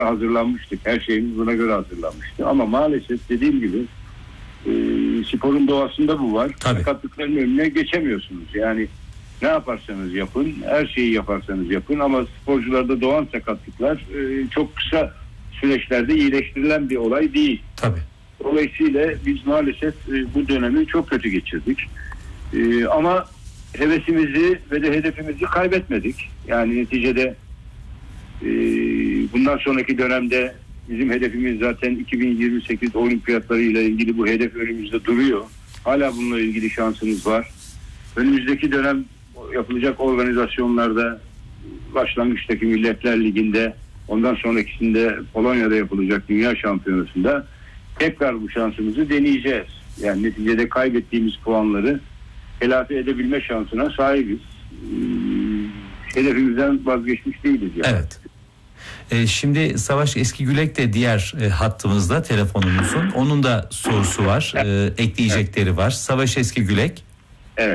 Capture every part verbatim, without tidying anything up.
hazırlanmıştık. Her şeyimiz buna göre hazırlanmıştı. Ama maalesef dediğim gibi e, sporun doğasında bu var. Tabii. Sakatlıkların önüne geçemiyorsunuz. Yani ne yaparsanız yapın, her şeyi yaparsanız yapın ama sporcularda doğan sakatlıklar e, çok kısa süreçlerde iyileştirilen bir olay değil. Tabii. Dolayısıyla biz maalesef e, bu dönemi çok kötü geçirdik. E, ama hevesimizi ve de hedefimizi kaybetmedik. Yani neticede e, bundan sonraki dönemde bizim hedefimiz zaten iki bin yirmi sekiz olimpiyatları ile ilgili bu hedef önümüzde duruyor. Hala bununla ilgili şansımız var. Önümüzdeki dönem yapılacak organizasyonlarda başlangıçtaki Milletler Ligi'nde, ondan sonrakisinde Polonya'da yapılacak Dünya Şampiyonası'nda tekrar bu şansımızı deneyeceğiz. Yani neticede kaybettiğimiz puanları telafi edebilme şansına sahibiz. Hedefimizden vazgeçmiş değiliz yani. Evet. Ee, şimdi Savaş Eskigülek de diğer e, hattımızda telefonumuzun. Onun da sorusu var. E, ekleyecekleri var. Savaş Eskigülek. Evet.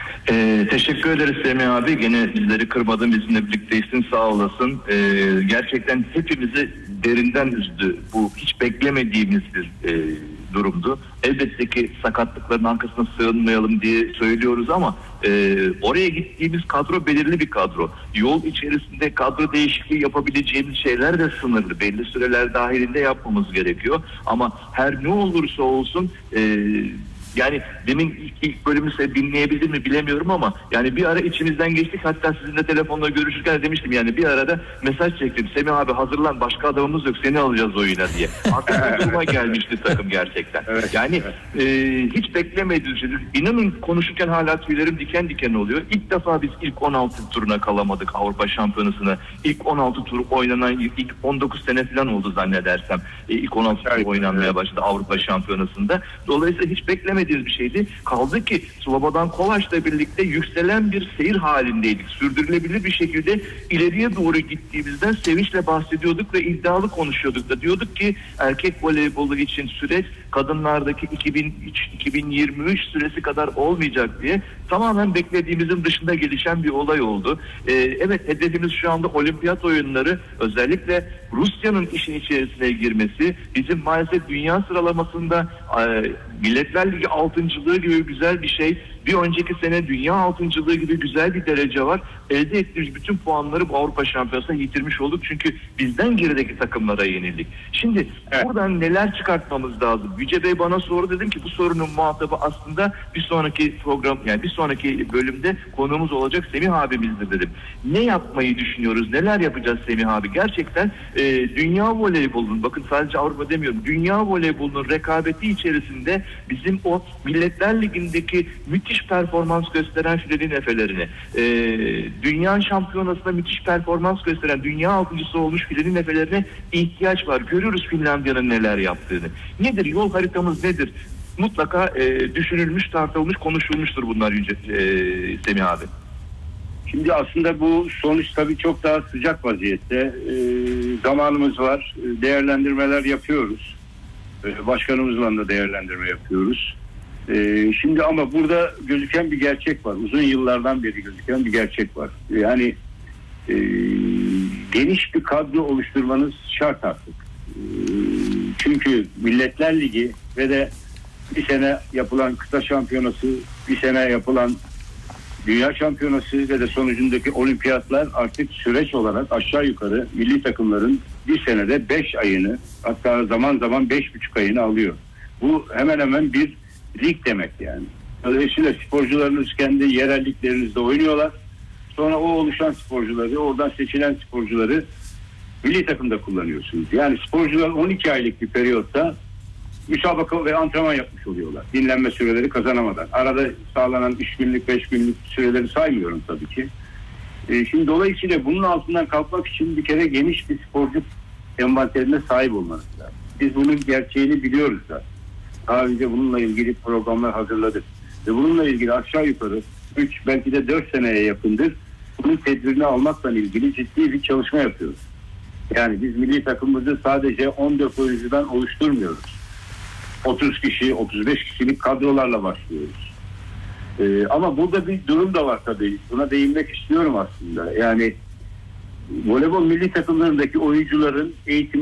Ee, teşekkür ederiz Semih abi. Gene bizleri kırmadın, bizimle birlikteysin, sağ olasın. Ee, gerçekten hepimizi derinden üzdü. Bu hiç beklemediğimiz bir e, durumdu. Elbette ki sakatlıkların arkasına sığınmayalım diye söylüyoruz ama e, oraya gittiğimiz kadro belirli bir kadro. Yol içerisinde kadro değişikliği yapabileceğimiz şeyler de sınırlı. Belli süreler dahilinde yapmamız gerekiyor. Ama her ne olursa olsun e, yani demin ilk, ilk bölümü size dinleyebildim mi bilemiyorum ama yani bir ara içimizden geçtik, hatta sizinle telefonla görüşürken demiştim, yani bir arada mesaj çektim. Semih abi hazırlan, başka adamımız yok, seni alacağız oyuna diye. Artık bu duruma gelmişti takım gerçekten. Evet, yani evet. E, hiç beklemediğimiz şey. İnanın konuşurken hala tüylerim diken diken oluyor. İlk defa biz ilk on altı turuna kalamadık Avrupa Şampiyonası'na. İlk on altı tur oynanan ilk on dokuz sene falan oldu zannedersem. E, ilk on altı tur oynanmaya başladı Avrupa Şampiyonası'nda. Dolayısıyla hiç beklemediğimiz bir şeydi. Kaldı ki Slobodan Kovaç'la birlikte yükselen bir seyir halindeydik. Sürdürülebilir bir şekilde ileriye doğru gittiğimizden sevinçle bahsediyorduk ve iddialı konuşuyorduk da. Diyorduk ki erkek voleybolu için süreç kadınlardaki iki bin üç iki bin yirmi üç süresi kadar olmayacak diye tamamen beklediğimizin dışında gelişen bir olay oldu. Ee, evet, hedefimiz şu anda olimpiyat oyunları, özellikle Rusya'nın işin içerisine girmesi. Bizim maalesef dünya sıralamasında e, Milletler Ligi altıncılığı gibi güzel bir şey. Bir önceki sene dünya altıncılığı gibi güzel bir derece var. Elde ettiğimiz bütün puanları bu Avrupa Şampiyonası'na yitirmiş olduk. Çünkü bizden gerideki takımlara yenildik. Şimdi evet, buradan neler çıkartmamız lazım? Yüce Bey bana sordu, dedim ki bu sorunun muhatabı aslında bir sonraki program, yani bir sonraki bölümde konuğumuz olacak Semih abimizdir dedim. Ne yapmayı düşünüyoruz? Neler yapacağız Semih abi? Gerçekten e, dünya voleybolunun, bakın sadece Avrupa demiyorum, dünya voleybolunun rekabeti içerisinde bizim o Milletler Ligi'ndeki müthiş performans gösteren Filin Efelerini, e, dünya şampiyonasında müthiş performans gösteren, dünya altıncısı olmuş Filin Efelerine ihtiyaç var. Görüyoruz Finlandiya'nın neler yaptığını. Nedir? Yol haritamız nedir? Mutlaka e, düşünülmüş, tartılmış, konuşulmuştur bunlar Yüce e, Semih abi. Şimdi aslında bu sonuç tabii çok daha sıcak vaziyette. E, zamanımız var. Değerlendirmeler yapıyoruz. E, başkanımızla da değerlendirme yapıyoruz. Ee, şimdi ama burada gözüken bir gerçek var. Uzun yıllardan beri gözüken bir gerçek var. Yani e, geniş bir kadro oluşturmanız şart artık. E, çünkü Milletler Ligi ve de bir sene yapılan kıta şampiyonası, bir sene yapılan dünya şampiyonası ve de sonucundaki olimpiyatlar artık süreç olarak aşağı yukarı milli takımların bir senede beş ayını, hatta zaman zaman beş buçuk ayını alıyor. Bu hemen hemen bir lig demek yani. Dolayısıyla sporcularınız kendi yerelliklerinizde oynuyorlar. Sonra o oluşan sporcuları, oradan seçilen sporcuları milli takımda kullanıyorsunuz. Yani sporcular on iki aylık bir periyotta müsabaka ve antrenman yapmış oluyorlar. Dinlenme süreleri kazanamadan. Arada sağlanan üç günlük, beş günlük süreleri saymıyorum tabii ki. E, şimdi dolayısıyla bunun altından kalkmak için bir kere geniş bir sporcu envanterine sahip olmanız lazım. Biz bunun gerçeğini biliyoruz da. Daha önce bununla ilgili programlar hazırladık. Ve bununla ilgili aşağı yukarı üç belki de dört seneye yakındır bunun tedbirini almakla ilgili ciddi bir çalışma yapıyoruz. Yani biz milli takımımızı sadece on dört oyuncudan oluşturmuyoruz. otuz kişi, otuz beş kişilik kadrolarla başlıyoruz. Ee, ama burada bir durum da var tabii. Buna değinmek istiyorum aslında. Yani voleybol milli takımlarındaki oyuncuların eğitim